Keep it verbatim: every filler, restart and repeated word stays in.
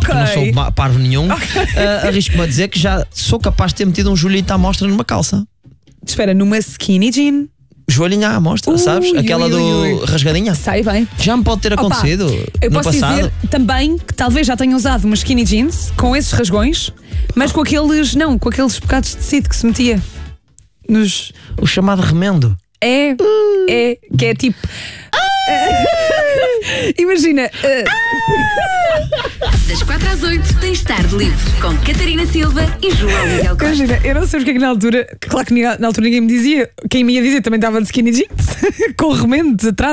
porque okay. não sou ma- parvo nenhum, okay. uh, arrisco-me a dizer que já sou capaz de ter metido um joelhito à mostra numa calça. Espera, numa skinny jean? Joelhinho à amostra, Ui, sabes? Aquela ui, do ui, ui. rasgadinha. Sei bem. Já me pode ter acontecido. Opa, eu no posso passado. dizer também que talvez já tenha usado uma skinny jeans com esses rasgões, mas com aqueles, não, com aqueles bocados de tecido que se metia nos... O chamado remendo. É, uh. é, que é tipo... Imagina. Uh... Das quatro às oito tens Tarde Livre com Catarina Silva e João Miguel Costa. Imagina, eu não sei porque é que na altura, claro que na altura ninguém me dizia, quem me ia dizer também estava de skinny jeans, com remendos atrás.